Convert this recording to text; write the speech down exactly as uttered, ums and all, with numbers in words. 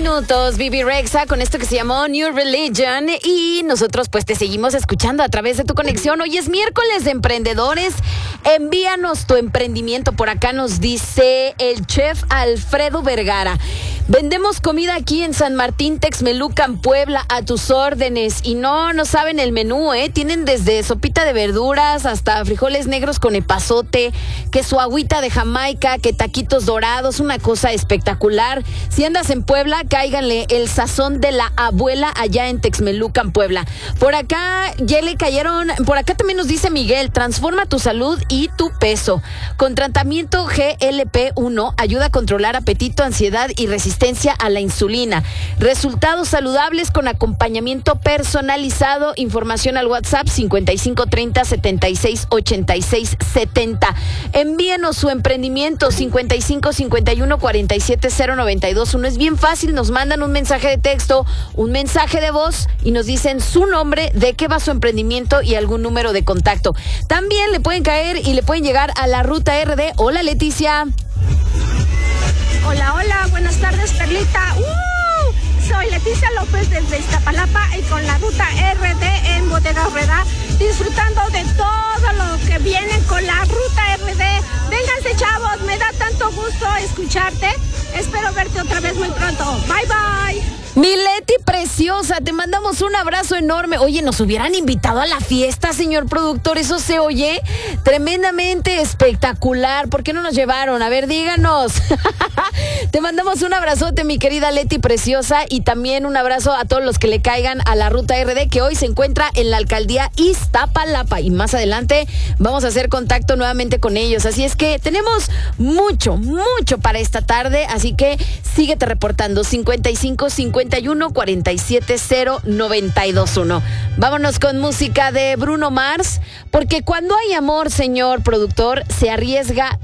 minutos, Bibi Rexha, con esto que se llamó New Religion. Y nosotros pues te seguimos escuchando a través de tu conexión. Hoy es miércoles de emprendedores. Envíanos tu emprendimiento. Por acá nos dice el chef Alfredo Vergara. Vendemos comida aquí en San Martín, Texmelucan, Puebla, a tus órdenes. Y no, no saben el menú, ¿eh? Tienen desde sopita de verduras hasta frijoles negros con epazote, que su agüita de Jamaica, que taquitos dorados, una cosa espectacular. Si andas en Puebla, cáiganle el sazón de la abuela allá en Texmelucan, Puebla. Por acá ya le cayeron, por acá también nos dice Miguel, transforma tu salud y tu peso. Con tratamiento G L P uno, ayuda a controlar apetito, ansiedad y resistencia a la insulina. Resultados saludables con acompañamiento personalizado. Información al WhatsApp cincuenta y cinco treinta setenta y seis ochenta y seis setenta. Envíenos su emprendimiento cincuenta y cinco cincuenta y uno cuarenta y siete cero noventa y dos. Uno es bien fácil, nos mandan un mensaje de texto, un mensaje de voz y nos dicen su nombre, de qué va su emprendimiento y algún número de contacto. También le pueden caer y le pueden llegar a la Ruta R D. Hola, Leticia. Hola, hola, buenas tardes, Perlita. ¡Uh! Soy Leticia López desde Iztapalapa y con la Ruta R D en Bodega Aurrera, disfrutando de todo lo que viene con la Ruta R D. Vénganse, chavos, me da tanto gusto escucharte. Espero verte otra vez muy pronto. Bye, bye. Mi Leti preciosa, te mandamos un abrazo enorme. Oye, nos hubieran invitado a la fiesta, señor productor. Eso se oye tremendamente espectacular. ¿Por qué no nos llevaron? A ver, díganos. Te mandamos un abrazote, mi querida Leti preciosa, y también un abrazo a todos los que le caigan a la Ruta R D, que hoy se encuentra en la alcaldía Iztapalapa. Y más adelante vamos a hacer contacto nuevamente con ellos. Así es que tenemos mucho, mucho para esta tarde. Así que síguete reportando cincuenta y cinco cincuenta y uno cuarenta y siete cero noventa y dos uno. Vámonos con música de Bruno Mars, porque cuando hay amor, señor productor, se arriesga